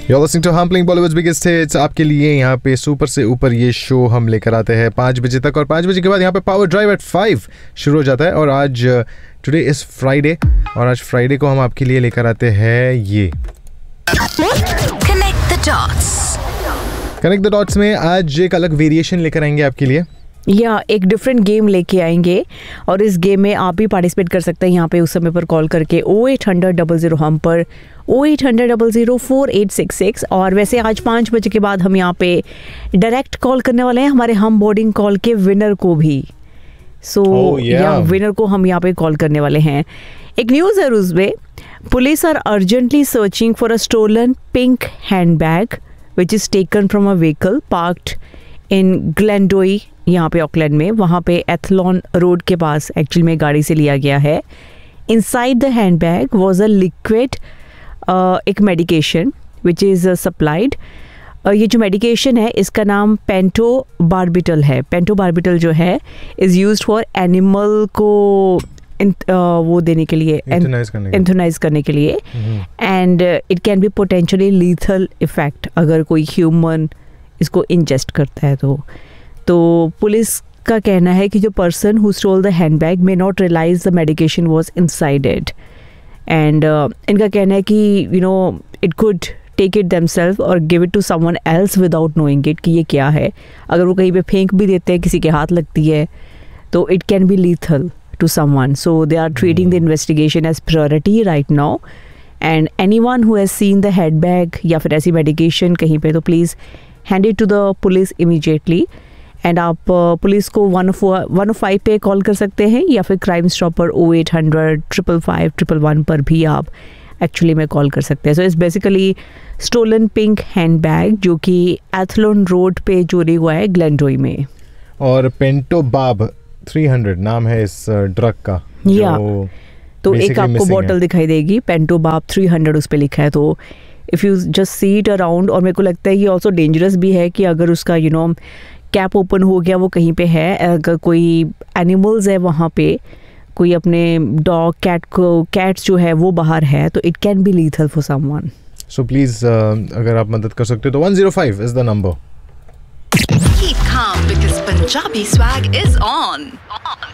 You're listening to Humpling Bollywood's biggest hits. आपके लिए यहाँ पे सुपर से ऊपर ये शो हम लेकर आते हैं 5 बजे तक, और 5 बजे के बाद यहाँ पे पावर ड्राइव एट 5 शुरू हो जाता है। और आज टुडे इज फ्राइडे, और आज फ्राइडे को हम आपके लिए लेकर आते हैं ये कनेक्ट द डॉट्स में आज एक अलग वेरिएशन लेकर आएंगे आपके लिए, या एक डिफरेंट गेम लेके आएंगे। और इस गेम में आप भी पार्टिसिपेट कर सकते हैं यहाँ पे उस समय पर कॉल करके 0800 हम पर 0800 और वैसे आज 5 बजे के बाद हम यहाँ पे डायरेक्ट कॉल करने वाले हैं हमारे हम बोर्डिंग कॉल के विनर को भी। या विनर को हम यहाँ पे कॉल करने वाले हैं। एक न्यूज़ है उसमें, police are urgently searching for a stolen pink handbag which is taken from a vehicle parked इन ग्लेंडोई, यहाँ पे ऑकलैंड में, वहाँ पे एथलॉन रोड के पास एक्चुअली में गाड़ी से लिया गया है। Inside the handbag was a liquid, एक मेडिकेशन विच इज़ सप्लाइड। ये जो मेडिकेशन है इसका नाम पेंटोबार्बिटल है। पेंटोबार्बिटल जो है इज़ यूज्ड फॉर एनिमल को वो देने के लिए, एंथोनाइज करने के लिए, and it can be potentially lethal effect अगर कोई ह्यूमन इसको इंजेस्ट करता है तो पुलिस का कहना है कि जो person who stole the handbag may not realise the medication was inside it, and इनका कहना है कि it could take it themselves और give it to someone else without knowing it कि ये क्या है। अगर वो कहीं पे फेंक भी देते हैं, किसी के हाथ लगती है, तो it can be lethal to someone. So they are treating the investigation as priority right now, and anyone who has seen the handbag या फिर ऐसी मेडिकेशन कहीं पे, तो please hand it to the police immediately. And आप police को 105 पे call कर सकते हैं, या फिर क्राइम स्टॉपर 0800 555 111 पर भी आप एक्चुअली में कॉल कर सकते हैं। So it's basically stolen pink handbag जो कि एथलॉन रोड पे चोरी हुआ है ग्लेंडोई में। और पेंटोबाब 300 नाम है इस ड्रग का। या तो एक आपको बॉटल दिखाई देगी, पेंटोबाब 300 उस पर लिखा है। तो if you just see it around, और मेरे को लगता है ये ऑल्सो डेंजरस भी है कि अगर उसका कैप ओपन हो गया, वो कहीं पे है, अगर कोई एनिमल्स है वहाँ पे, कोई अपने डॉग कैट्स जो है वो बाहर है, तो it can be lethal for someone. So please अगर आप मदद कर सकते हो तो 105 is the number. Keep calm because Punjabi swag is on.